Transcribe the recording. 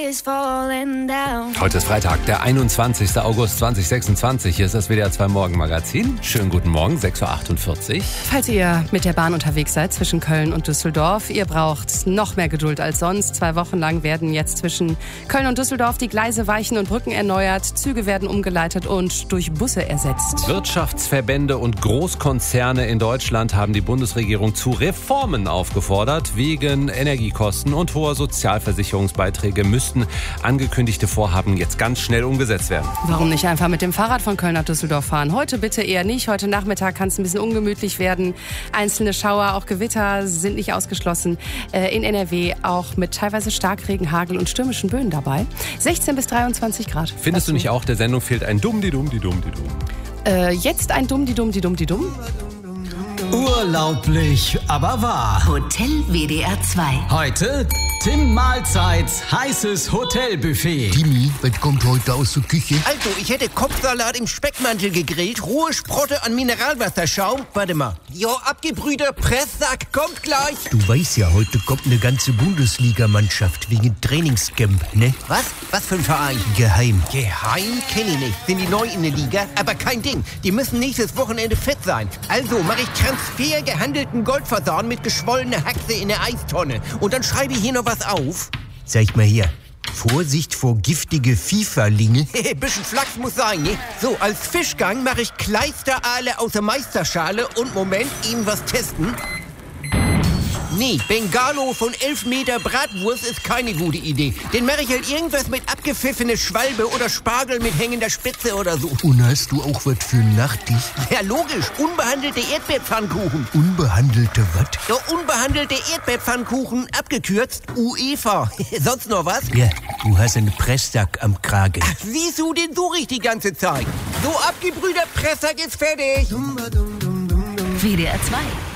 Heute ist Freitag, der 21. August 2026. Hier ist das WDR 2 Morgenmagazin. Schönen guten Morgen, 6.48 Uhr. Falls ihr mit der Bahn unterwegs seid zwischen Köln und Düsseldorf, ihr braucht noch mehr Geduld als sonst. 2 Wochen lang werden jetzt zwischen Köln und Düsseldorf die Gleise, Weichen und Brücken erneuert. Züge werden umgeleitet und durch Busse ersetzt. Wirtschaftsverbände und Großkonzerne in Deutschland haben die Bundesregierung zu Reformen aufgefordert. Wegen Energiekosten und hoher Sozialversicherungsbeiträge müssten angekündigte Vorhaben jetzt ganz schnell umgesetzt werden. Warum nicht einfach mit dem Fahrrad von Köln nach Düsseldorf fahren? Heute bitte eher nicht. Heute Nachmittag kann es ein bisschen ungemütlich werden. Einzelne Schauer, auch Gewitter sind nicht ausgeschlossen. In NRW auch mit teilweise Starkregen, Hagel und stürmischen Böen dabei. 16 bis 23 Grad. Findest du nicht auch, der Sendung fehlt ein Dumm-di-Dumm-di-Dumm-di-Dumm? Jetzt ein Dumm-di-Dumm-di-Dumm-di-Dumm. Urlaublich, aber wahr. Hotel WDR 2. Heute Tim Mahlzeits heißes Hotelbuffet. Timmy, was kommt heute aus der Küche? Also, ich hätte Kopfsalat im Speckmantel gegrillt, rohe Sprotte an Mineralwasserschaum. Warte mal. Jo, abgebrühter Presssack, kommt gleich. Du weißt ja, heute kommt eine ganze Bundesligamannschaft wegen Trainingscamp, ne? Was? Was für ein Verein? Geheim. Geheim kenne ich nicht. Sind die neu in der Liga? Aber kein Ding. Die müssen nächstes Wochenende fit sein. Also mache ich Transfer gehandelten Goldfasan mit geschwollener Haxe in der Eistonne. Und dann schreibe ich hier noch was auf. Sag mal hier, Vorsicht vor giftige FIFA-Linge. Bisschen Flachs muss sein, ne? So, als Fischgang mache ich Kleisterale aus der Meisterschale und Moment, ihm was testen. Nee, Bengalo von 11 Meter Bratwurst ist keine gute Idee. Den mache ich halt irgendwas mit abgepfiffene Schwalbe oder Spargel mit hängender Spitze oder so. Und hast du auch was für einen Nachtisch? Ja, logisch. Unbehandelte Erdbeerpfannkuchen. Unbehandelte was? Ja, unbehandelte Erdbeerpfannkuchen, abgekürzt UEFA. Sonst noch was? Ja, du hast einen Presssack am Kragen. Ach, siehst du, den suche ich die ganze Zeit. So, abgebrühter Presssack ist fertig. WDR 2.